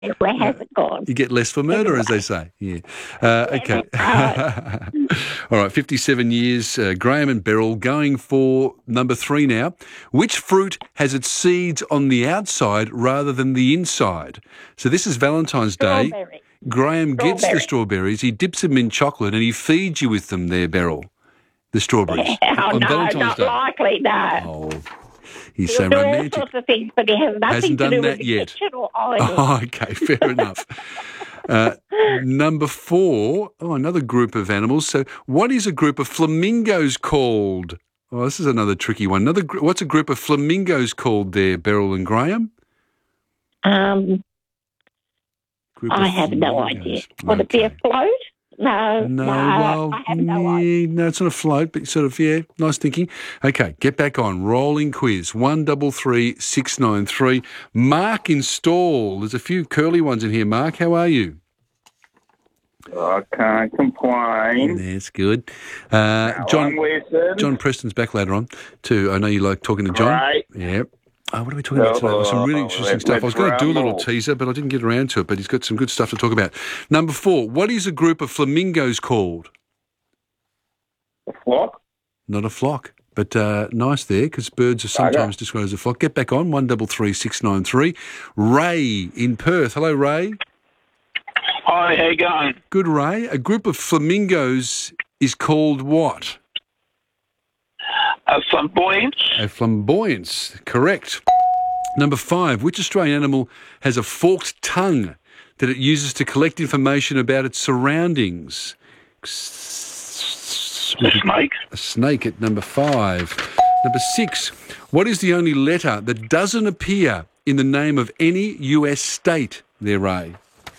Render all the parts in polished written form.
Where has it gone? You get less for murder, as they say. Yeah. Okay. Right. All right, 57 years, Graham and Beryl going for number 3 now. Which fruit has its seeds on the outside rather than the inside? So this is Valentine's Day. Strawberry. Graham gets the strawberries, he dips them in chocolate and he feeds you with them there, Beryl. The strawberries. Oh, on no, Valentine's not Day. likely, no. Oh, he's He'll so do romantic. all sorts of things, but he has nothing Hasn't to done do that with the yet. kitchen or ironing. Oh, okay, fair enough. Number 4, another group of animals. So what is a group of flamingos called? Oh, this is another tricky one. What's a group of flamingos called there, Beryl and Graham? Group I of have no flamingos. idea. Would it be a float? No, well, I have no idea. no, it's not a float, but sort of, yeah, nice thinking. Okay, get back on. Rolling quiz, 133 693. Mark in Stall. There's a few curly ones in here. Mark, how are you? I can't complain. That's good. I'm listening. John Preston's back later on, too. I know you like talking to John. Right. Yeah. What are we talking about today? Some really interesting stuff. I was going to do a little rumble. teaser, but I didn't get around to it. But he's got some good stuff to talk about. Number 4, what is a group of flamingos called? A flock? Not a flock, but nice there, because birds are sometimes described as a flock. Get back on, 133 693. Ray in Perth. Hello, Ray. Hi, how you going? Good, Ray. A group of flamingos is called what? Flamboyance. A flamboyance, correct. Number 5, which Australian animal has a forked tongue that it uses to collect information about its surroundings? A snake. A snake at number 5. Number 6, what is the only letter that doesn't appear in the name of any US state there, Ray?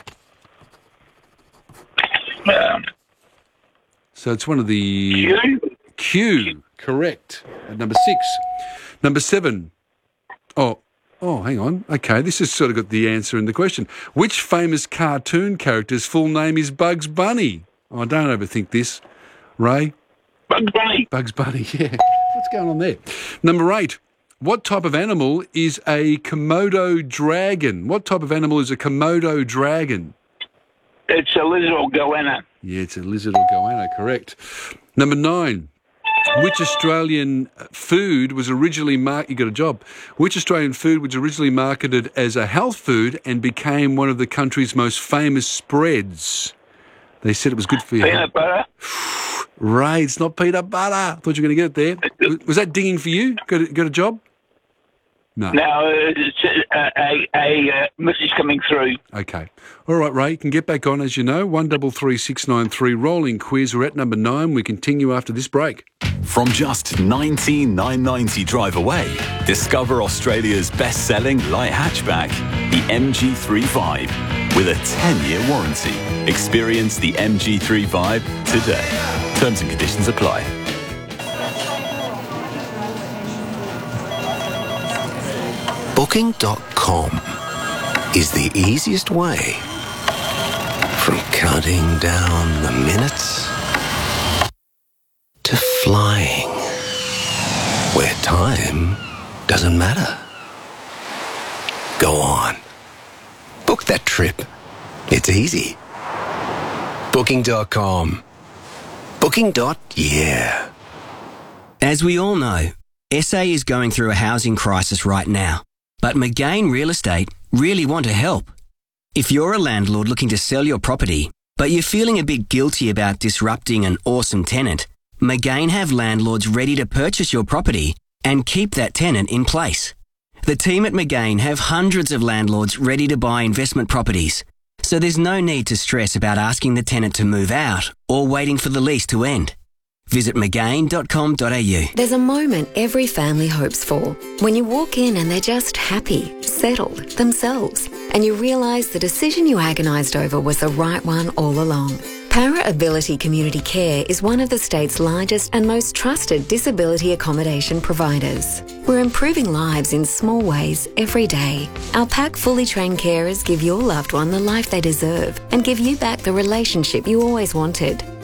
So it's one of the... Q, correct. At number 6. Number 7. Oh, hang on. Okay, this has sort of got the answer in the question. Which famous cartoon character's full name is Bugs Bunny? Oh, don't overthink this, Ray. Bugs Bunny. Bugs Bunny, yeah. What's going on there? Number 8. What type of animal is a Komodo dragon? What type of animal is a Komodo dragon? It's a lizard or goanna. Yeah, it's a lizard or goanna, correct. Number 9. Which Australian food was originally you got a job. Which Australian food was originally marketed as a health food and became one of the country's most famous spreads? They said it was good for you. Peanut butter. Ray, it's not peanut butter. I thought you were going to get it there. Was that dinging for you? Got a job? No. Now, it's a message coming through. Okay. All right, Ray, you can get back on, as you know. 133 693, rolling quiz. We're at number 9. We continue after this break. From just $19,990 drive away, discover Australia's best-selling light hatchback, the MG3 Vibe, with a 10-year warranty. Experience the MG3 Vibe today. Terms and conditions apply. Booking.com is the easiest way from counting down the minutes to flying where time doesn't matter. Go on. Book that trip. It's easy. Booking.com. Booking.yeah. As we all know, SA is going through a housing crisis right now, but McGain Real Estate really want to help. If you're a landlord looking to sell your property, but you're feeling a bit guilty about disrupting an awesome tenant, McGain have landlords ready to purchase your property and keep that tenant in place. The team at McGain have hundreds of landlords ready to buy investment properties, so there's no need to stress about asking the tenant to move out or waiting for the lease to end. Visit McGain.com.au. There's a moment every family hopes for. When you walk in and they're just happy, settled, themselves, and you realise the decision you agonised over was the right one all along. Para Ability Community Care is one of the state's largest and most trusted disability accommodation providers. We're improving lives in small ways every day. Our PAC fully trained carers give your loved one the life they deserve and give you back the relationship you always wanted.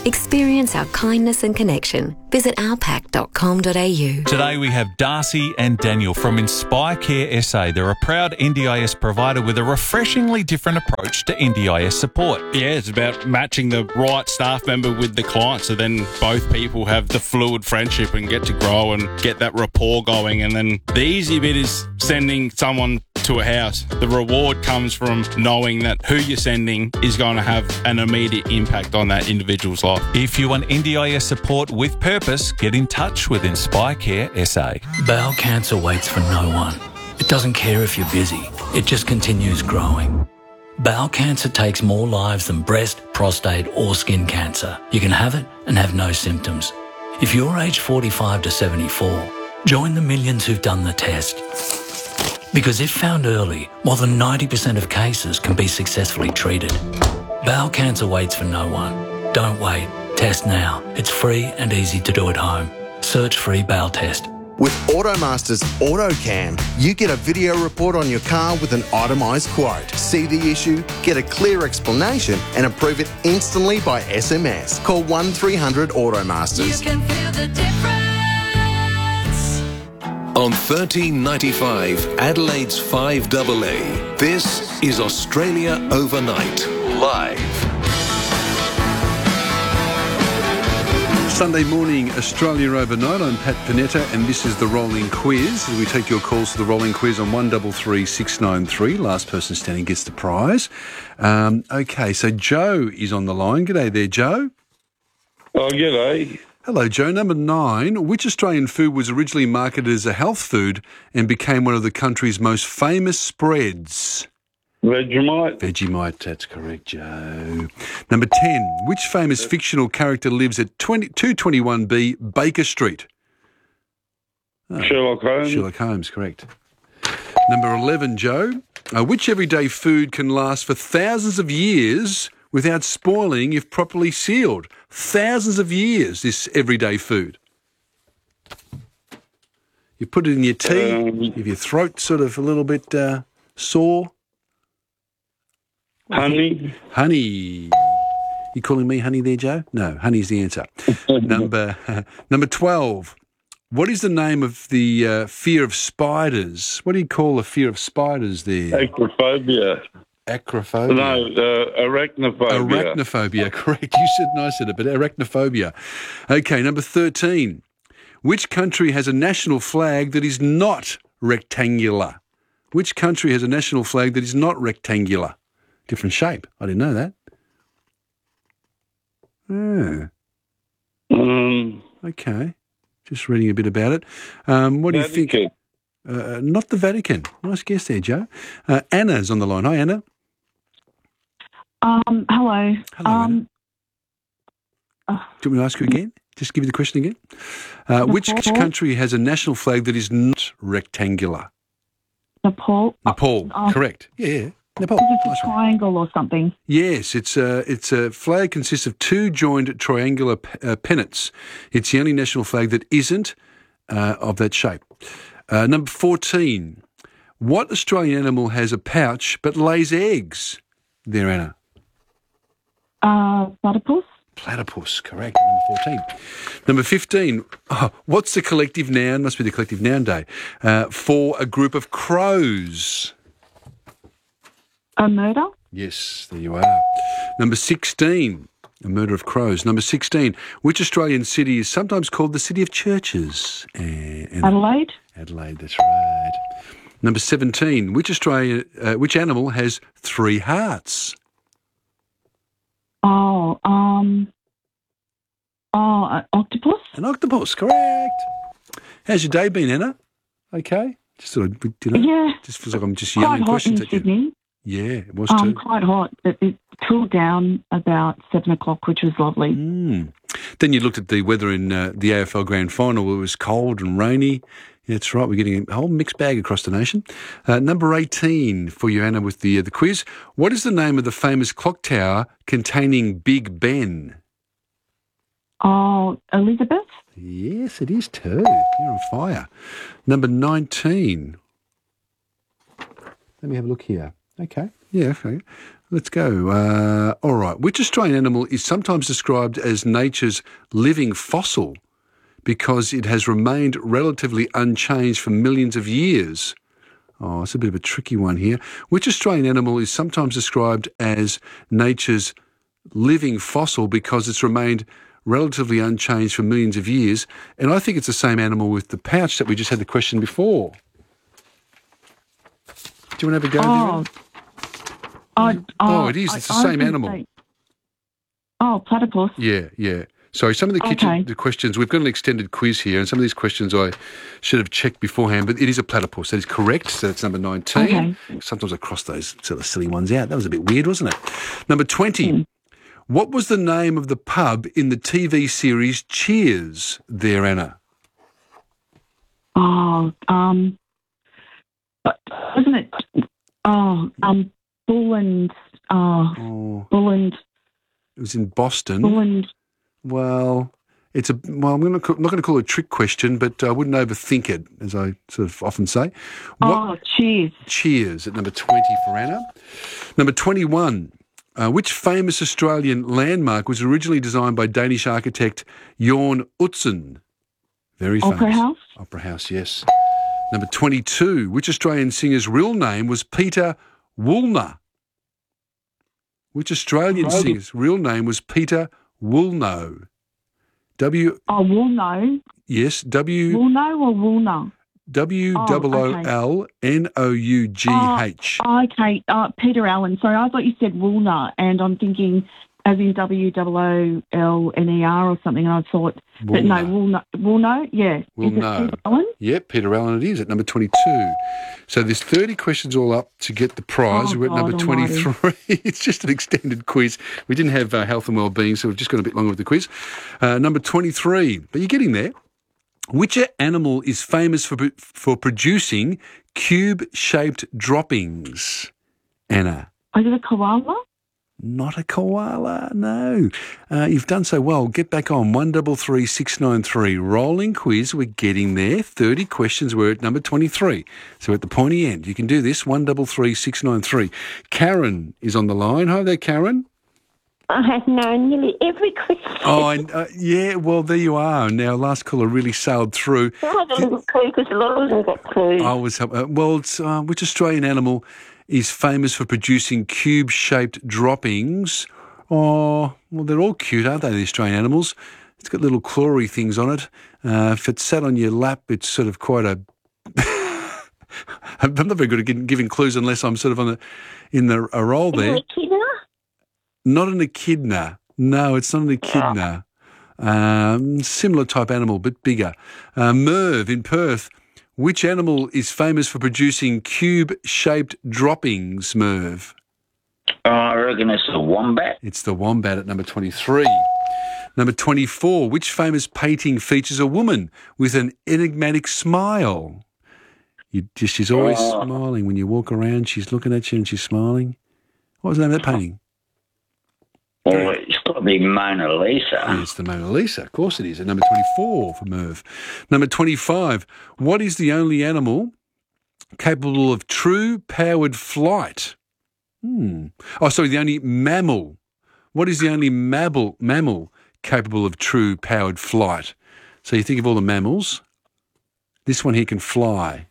Experience our kindness and connection. Visit ourpack.com.au. Today we have Darcy and Daniel from Inspire Care SA. They're a proud NDIS provider with a refreshingly different approach to NDIS support. Yeah, it's about matching the right staff member with the client, so then both people have the fluid friendship and get to grow and get that rapport going. And then the easy bit is sending someone to a house. The reward comes from knowing that who you're sending is going to have an immediate impact on that individual's life. If you want NDIS support with purpose, get in touch with Inspire Care SA. Bowel cancer waits for no one. It doesn't care if you're busy. It just continues growing. Bowel cancer takes more lives than breast, prostate or skin cancer. You can have it and have no symptoms. If you're aged 45 to 74, join the millions who've done the test. Because if found early, more than 90% of cases can be successfully treated. Bowel cancer waits for no one. Don't wait. Test now. It's free and easy to do at home. Search free bowel test. With Automaster's AutoCam, you get a video report on your car with an itemised quote. See the issue, get a clear explanation and approve it instantly by SMS. Call 1300 Automasters. You can feel the difference. On 1395 Adelaide's 5AA, this is Australia Overnight, live. Sunday morning, Australia Overnight. I'm Pat Panetta, and this is the Rolling Quiz. We take your calls to the Rolling Quiz on 133693. Last person standing gets the prize. Okay, so Joe is on the line. G'day there, Joe. Oh, g'day. Hello, Joe. Number 9. Which Australian food was originally marketed as a health food and became one of the country's most famous spreads? Vegemite. Vegemite, that's correct, Joe. Number 10. Which famous fictional character lives at 221B Baker Street? Oh, Sherlock Holmes. Sherlock Holmes, correct. Number 11, Joe. Which everyday food can last for thousands of years without spoiling if properly sealed? Thousands of years, this everyday food. You put it in your tea, if your throat's sort of a little bit sore. Honey. Honey. You calling me honey there, Joe? No, honey's the answer. Number 12. What is the name of the fear of spiders? What do you call the fear of spiders there? Acrophobia. Acrophobia. No, arachnophobia. Arachnophobia, correct. You said no, I said it, but arachnophobia. Okay, number 13. Which country has a national flag that is not rectangular? Which country has a national flag that is not rectangular? Different shape. I didn't know that. Okay. Just reading a bit about it. What do you think? Not the Vatican. Nice guess there, Joe. Anna's on the line. Hi, Anna. Hello. Hello, Anna. Do you want me to ask you again? Just give you the question again. Which country has a national flag that is not rectangular? Nepal. Nepal, correct. Yeah. Nepal. Is it a triangle or something? Yes, it's a flag consists of two joined triangular pennants. It's the only national flag that isn't of that shape. Number 14. What Australian animal has a pouch but lays eggs? There, Anna. Platypus. Platypus, correct. Number 14. Number 15. What's the collective noun? Must be the collective noun day. For a group of crows. A murder? Yes, there you are. Number 16, a murder of crows. Number 16, which Australian city is sometimes called the city of churches? Adelaide? Adelaide, that's right. Number 17, which animal has 3 hearts? An octopus? An octopus, correct. How's your day been, Anna? Okay? Just sort of, Yeah. Just feels like I'm just yelling questions at you. Sydney. Yeah, it was too. Quite hot. It cooled down about 7 o'clock, which was lovely. Then you looked at the weather in the AFL Grand Final. It was cold and rainy. Yeah, that's right. We're getting a whole mixed bag across the nation. Number 18 for you, Anna, with the quiz. What is the name of the famous clock tower containing Big Ben? Oh, Elizabeth? Yes, it is too. You're on fire. Number 19. Let me have a look here. Okay. Yeah, okay. Let's go. All right. Which Australian animal is sometimes described as nature's living fossil because it has remained relatively unchanged for millions of years? Oh, it's a bit of a tricky one here. Which Australian animal is sometimes described as nature's living fossil because it's remained relatively unchanged for millions of years? And I think it's the same animal with the pouch that we just had the question before. Do you want to have a go? It is. It's the same animal. Platypus. Yeah. Sorry, some of the questions, we've got an extended quiz here, and some of these questions I should have checked beforehand, but it is a platypus. That is correct. So that's number 19. Okay. Sometimes I cross those sort of silly ones out. That was a bit weird, wasn't it? Number 20. What was the name of the pub in the TV series Cheers there, Anna? Wasn't it? Bull and It was in Boston. Bull and. Well, I'm not going to call it a trick question, but I wouldn't overthink it, as I sort of often say. Cheers. Cheers at number 20 for Anna. Number 21. Which famous Australian landmark was originally designed by Danish architect Jorn Utzon? Very famous. Opera House? Opera House, yes. Number 22. Which Australian singer's real name was Peter Woolner? Which Australian singer's real name was Peter Woolnough? Woolnough? Yes, Woolnough or Woolner? Woolnough. Okay, Peter Allen. Sorry, I thought you said Woolner, and I'm thinking as in Woolner or something, and I thought, but no, Woolnough, yeah. Woolnough. Is it Peter Allen? Yep, Peter Allen it is at number 22. So there's 30 questions all up to get the prize. We're at number 23. It's just an extended quiz. We didn't have health and wellbeing, so we've just gone a bit longer with the quiz. Number 23, but you're getting there. Which animal is famous for producing cube-shaped droppings? Anna? Is it a koala? Not a koala, no. You've done so well. Get back on 133 693. Rolling quiz, we're getting there. 30 questions, we're at number 23. So at the pointy end, you can do this, 133 693. Karen is on the line. Hi there, Karen. I have known nearly every question. Yeah, well, there you are. Now, last caller really sailed through. I had a little clue because a lot of them got clues. Which Australian animal is famous for producing cube-shaped droppings? Oh, well, they're all cute, aren't they, the Australian animals? It's got little clawy things on it. If it's sat on your lap, it's sort of quite a... I'm not very good at giving clues unless I'm sort of in a role there. An echidna? Not an echidna. No, it's not an echidna. Similar type animal, but bigger. Merv in Perth. Which animal is famous for producing cube-shaped droppings, Merv? I reckon it's the wombat. It's the wombat at number 23. Number 24. Which famous painting features a woman with an enigmatic smile? She's always smiling. When you walk around, she's looking at you and she's smiling. What was the name of that painting? Well, it's got to be Mona Lisa. Yeah, it's the Mona Lisa. Of course it is. At number 24 for Merv. Number 25. What is the only animal capable of true powered flight? The only mammal. What is the only mammal capable of true powered flight? So you think of all the mammals. This one here can fly.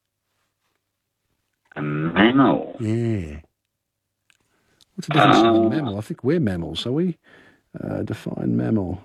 A mammal? Yeah. What's the difference in a mammal? I think we're mammals, are we? Define mammal.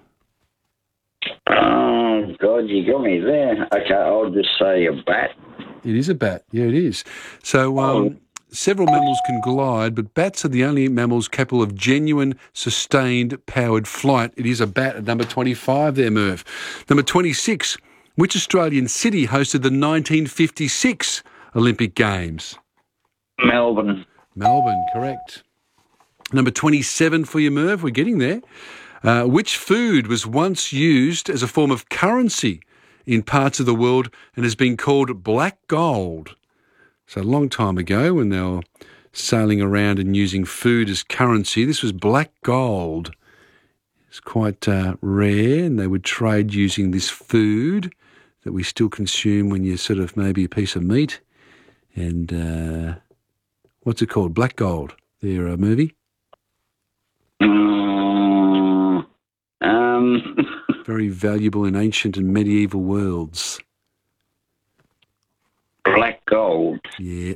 Oh, God, you got me there. Okay, I'll just say a bat. It is a bat. Yeah, it is. So several mammals can glide, but bats are the only mammals capable of genuine, sustained, powered flight. It is a bat at number 25 there, Merv. Number 26. Which Australian city hosted the 1956 Olympic Games? Melbourne. Melbourne, correct. Number 27 for you, Merv. We're getting there. Which food was once used as a form of currency in parts of the world and has been called black gold? So a long time ago when they were sailing around and using food as currency, this was black gold. It's quite rare, and they would trade using this food that we still consume when you sort of maybe a piece of meat. And What's it called? Black Gold. Their movie. Very valuable in ancient and medieval worlds. Black Gold. Yeah.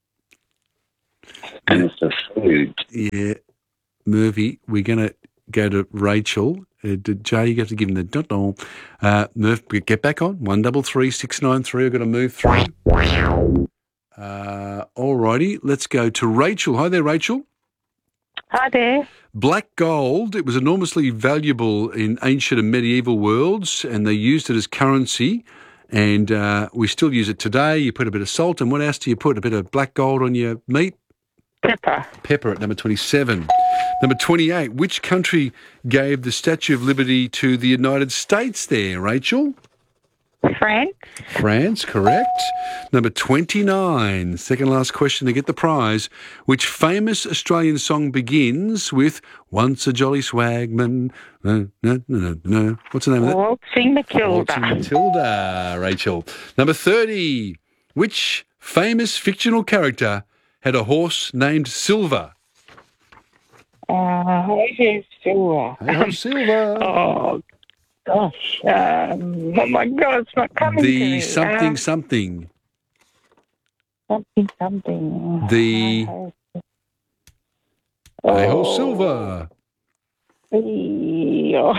And it's a food. Yeah. Murphy, we're going to go to Rachel. Jay, you have to give him the dot. Murph, get back on. 133 693. I've got to move through. All righty. Let's go to Rachel. Hi there, Rachel. Hi there. Black gold, it was enormously valuable in ancient and medieval worlds, and they used it as currency, and we still use it today. You put a bit of salt, and what else do you put? A bit of black gold on your meat? Pepper. Pepper at number 27. Number 28, which country gave the Statue of Liberty to the United States there, Rachel? France. France, correct. Number 29, second last question to get the prize. Which famous Australian song begins with "Once a Jolly Swagman"? No. What's the name of that? Waltzing Matilda. Waltzing Matilda, Rachel. Number 30, which famous fictional character had a horse named Silver? Hey, Silver. Hey, Silver. Oh, gosh. Oh, my God, it's not coming to me. The something. Something. The Hey-ho, Silver. Oh, no.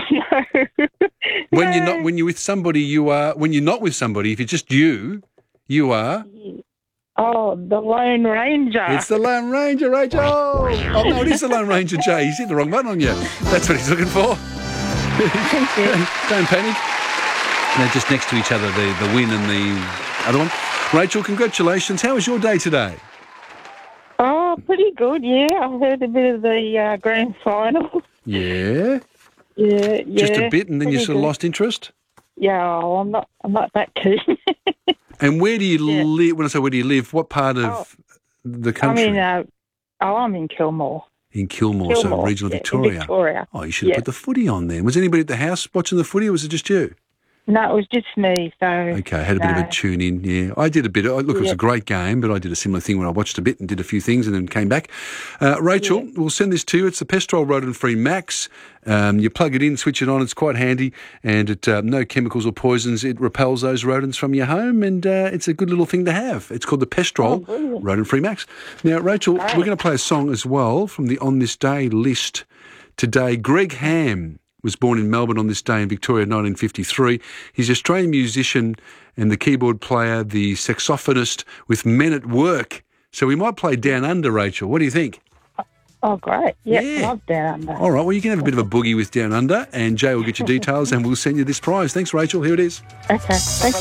When you're with somebody, you are. When you're not with somebody, if it's just you are. Oh, the Lone Ranger. It's the Lone Ranger, Rachel. Oh, no, it is the Lone Ranger, Jay. He's hit the wrong button on you. That's what he's looking for. Don't panic. They're just next to each other, the win and the other one. Rachel, congratulations. How was your day today? Oh, pretty good, yeah. I've heard a bit of the grand final. Yeah? Yeah. Just a bit, and then you sort of lost interest? Yeah, I'm not that keen. And where do you live? When I say where do you live, what part of the country? I'm in Kilmore. In Kilmore, so regional Victoria. Victoria. Oh, you should have put the footy on then. Was anybody at the house watching the footy, or was it just you? No, it was just me. So okay, I had a bit of a tune in. Yeah, I did a bit. Look, it was a great game, but I did a similar thing where I watched a bit and did a few things and then came back. Rachel, we'll send this to you. It's the Pestrol Rodent-Free Max. You plug it in, switch it on. It's quite handy, and it no chemicals or poisons. It repels those rodents from your home, and it's a good little thing to have. It's called the Pestrol Rodent-Free Max. Now, Rachel, we're going to play a song as well from the On This Day list today. Greg Ham was born in Melbourne on this day in Victoria, 1953. He's an Australian musician and the keyboard player, the saxophonist with Men at Work. So we might play Down Under, Rachel. What do you think? Oh, great. Yeah. Love Down Under. All right, well, you can have a bit of a boogie with Down Under, and Jay will get your details and we'll send you this prize. Thanks, Rachel. Here it is. Okay, thanks.